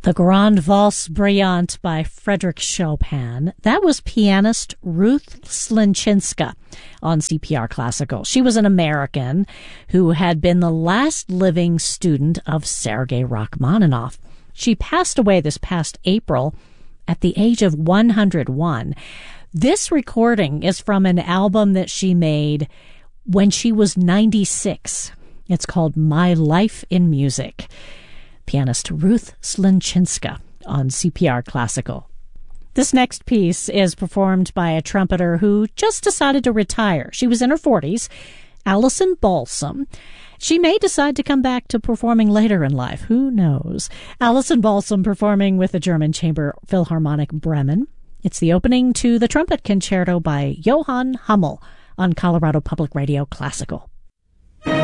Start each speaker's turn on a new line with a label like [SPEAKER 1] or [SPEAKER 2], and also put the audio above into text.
[SPEAKER 1] The Grande Valse Brillante by Frédéric Chopin. That was pianist Ruth Slinchinska on CPR Classical. She was an American who had been the last living student of Sergei Rachmaninoff. She passed away this past April at the age of 101. This recording is from an album that she made when she was 96. It's called My Life in Music. Pianist Ruth Slinchinska on CPR Classical. This next piece is performed by a trumpeter who just decided to retire. She was in her 40s, Alison Balsam. She may decide to come back to performing later in life. Who knows? Alison Balsam performing with the German Chamber Philharmonic Bremen. It's the opening to the Trumpet Concerto by Johann Hummel on Colorado Public Radio Classical.